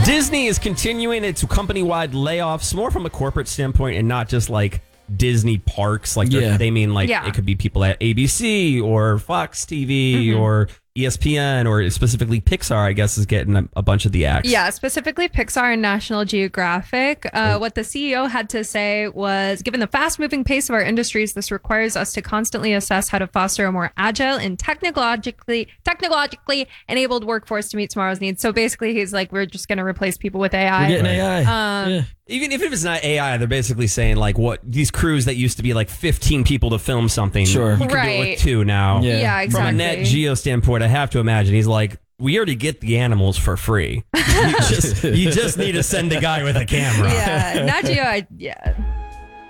Disney is continuing its company-wide layoffs, more from a corporate standpoint and not just like Disney parks. Like they mean like it could be people at ABC or Fox TV or ESPN or specifically Pixar, I guess, is getting a bunch of the acts. Yeah, specifically Pixar and National Geographic. What the CEO had to say was, given the fast-moving pace of our industries, this requires us to constantly assess how to foster a more agile and technologically enabled workforce to meet tomorrow's needs. So basically, he's like, we're just going to replace people with AI. We're getting AI. Even if it's not AI, they're basically saying like what these crews that used to be like 15 people to film something, you can do it with 2 now. Yeah, exactly. From a net geo standpoint, I have to imagine he's like, we already get the animals for free. You just need to send a guy with a camera. Yeah, Nat Geo,